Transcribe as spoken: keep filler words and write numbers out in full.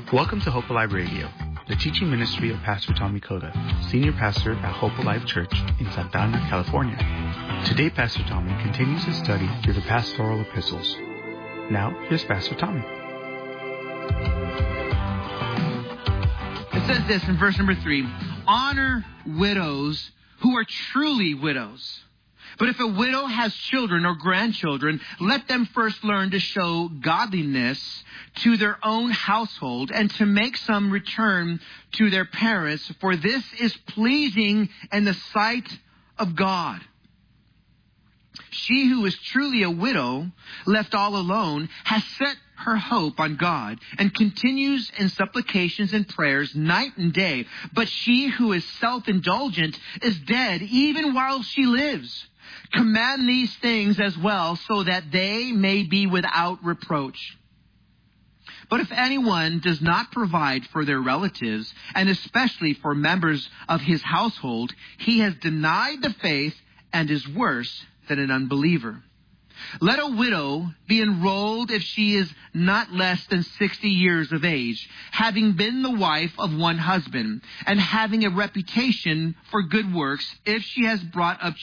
Welcome to Hope Alive Radio, the teaching ministry of Pastor Tommy Koda, Senior Pastor at Hope Alive Church in Santa Ana, California. Today, Pastor Tommy continues his study through the pastoral epistles. Now, here's Pastor Tommy. It says this in verse number three, honor widows who are truly widows. But if a widow has children or grandchildren, let them first learn to show godliness to their own household and to make some return to their parents, for this is pleasing in the sight of God. She who is truly a widow, left all alone, has set her hope on God and continues in supplications and prayers night and day. But she who is self-indulgent is dead even while she lives. Command these things as well, so that they may be without reproach. But if anyone does not provide for their relatives, and especially for members of his household, he has denied the faith and is worse than an unbeliever. Let a widow be enrolled if she is not less than sixty years of age, having been the wife of one husband, and having a reputation for good works, if she has brought up